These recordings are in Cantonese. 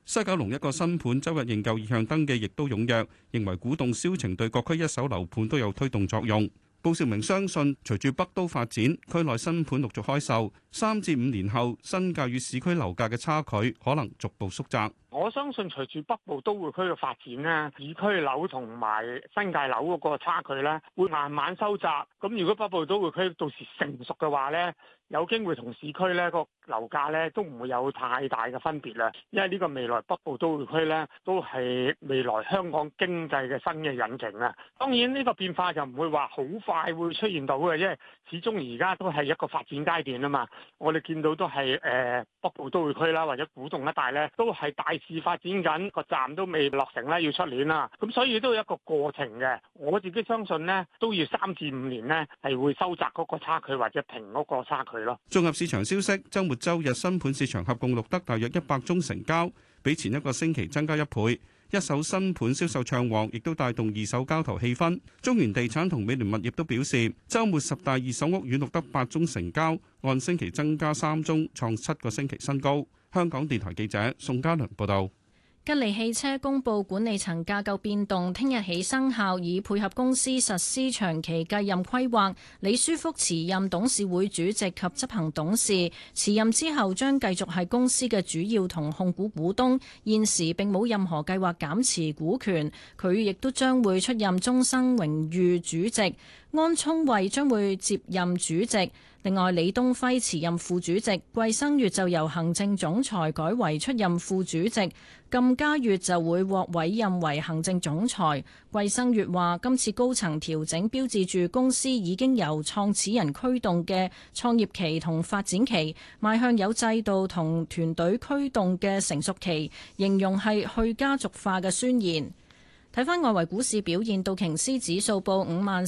西九龍一個新盤周日認購意向登記亦都踴躍，認為古洞銷情對各區一手樓盤都有推動作用。布少明相信，隨住北都發展，區內新盤陸續開售，3至5年後，新界與市區樓價嘅差距可能逐步縮窄。 我相信隨住北部都會區嘅發展咧，市區樓同埋新界樓嗰個差距咧，會慢慢收窄。咁如果北部都會區到時成熟嘅話咧，有機會同市區咧個樓價咧都唔會有太大嘅分別啦。因為呢個未來北部都會區咧都係未來香港經濟嘅新嘅引擎啊。當然呢個變化就唔會話好快會出現到嘅，因為始終而家都係一個發展階段啊嘛。我哋見到都係北部都會區啦，或者古洞一帶咧，都係大致發展緊，個站都未落成咧，要出年啦。咁所以都有一個過程嘅。我自己相信呢，都要3至5年呢，係會收窄嗰個差距或者平嗰個差距咯。 綜合市場消息，週末週日新盤市場合共錄得大約100宗成交，比前一個星期增加1倍。一手新盤銷售暢旺，亦都帶動二手交投氣氛。中原地產同美聯物業都表示，週末10大二手屋苑錄得8宗成交，按星期增加3宗，創7個星期新高。香港電台記者宋嘉倫報道。 吉利汽車公布管理層架構變動，聽日起生效，以配合公司實施長期繼任規劃。李書福辭任董事會主席及執行董事，辭任之後將繼續係公司嘅主要同控股股東，現時並冇任何計劃減持股權。佢亦都將會出任終生榮譽主席，安聰慧將會接任主席。另外，李東輝辭任副主席，季生月就由行政總裁改為出任副主席，靳嘉月就會獲委任為行政總裁。季生月話：今次高層調整標誌住公司已經由創始人驅動嘅創業期同發展期，邁向有制度同團隊驅動嘅成熟期，形容係去家族化嘅宣言。睇返外圍股市表現，道瓊斯指數報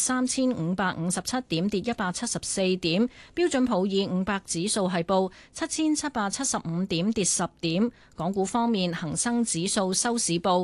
53,557點，跌174點；標準普爾500指數係報7,775點，跌10點。港股方面，恒生指數收市報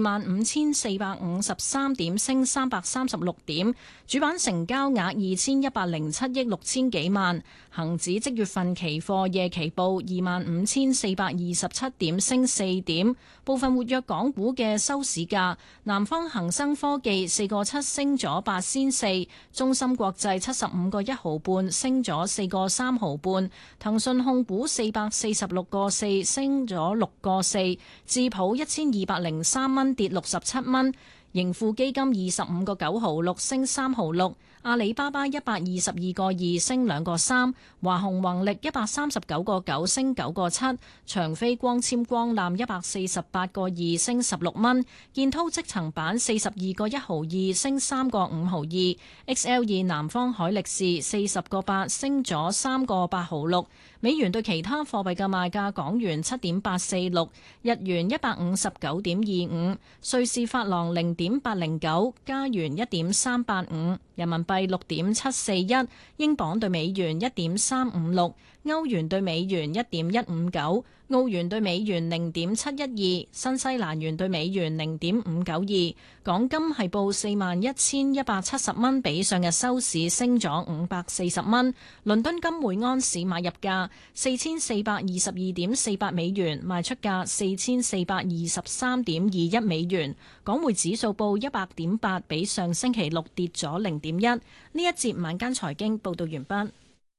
25,453點，升336點。主板成交額2,107億6千幾萬。恒指即月份期貨夜期報25,427點，升4點。部分活躍港股嘅收市價。南方恒生科技4個7升咗8仙4，中芯國際75個1毫半升咗4個3毫半，騰訊控股446個4升咗6個4，智普1203蚊跌67蚊，盈富基金25個9毫6升3毫6。阿里巴巴122個2升2個3，華虹宏力139個9升9個7，長飛光纖光纜148個2升16蚊，建滔積層板42個1毫2升3個5毫2 ，XL2 南方海力士40個8升咗3個8毫6。美元對其他貨幣嘅賣價：港元7.846，日元159.25，瑞士法郎0.809，加元1.385，人民幣6.741，英鎊對美元1.356，歐元對美元1.159，澳元對美元0.712，新西蘭元對美元0.592。港金係報41,170蚊，比上日收市升咗540蚊。倫敦金每安士買入價4422.48美元，賣出價4423.21美元。港匯指數報100.8，比上星期六跌咗0.1。呢一節晚間財經報道完畢。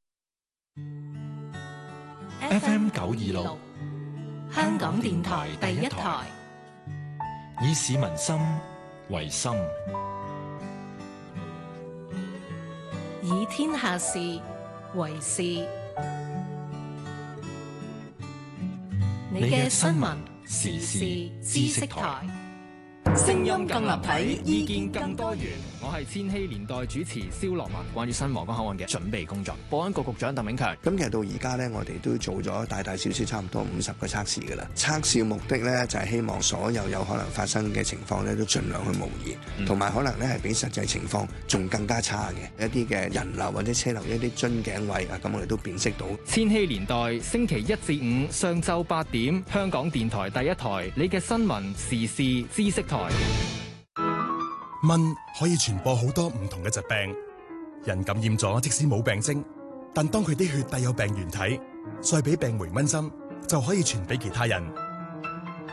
FM 926，香港電台第一台，以市民心為心， 以天下事為事。你嘅新聞時事知識台，聲音更立體，意見更多元。 我係千禧年代主持蕭樂文。關於新皇崗口岸嘅準備工作，保安局局長鄧炳強。 咁其實到而家呢，我哋都做咗大大小小差唔多50個測試㗎啦。測試嘅目的呢，就係希望所有可能發生嘅情況呢，都盡量去模擬，同埋可能呢係比實際情況仲更加差嘅一啲嘅人流或者車流一啲樽頸位啊，咁我哋都辨識到。 千禧年代星期1至5上晝8點，香港電台第一台，你嘅新聞時事知識台。 蚊可以傳播好多唔同嘅疾病，人感染咗即使冇病徵，但當佢啲血帶有病原體，再俾病媒蚊針，就可以傳俾其他人。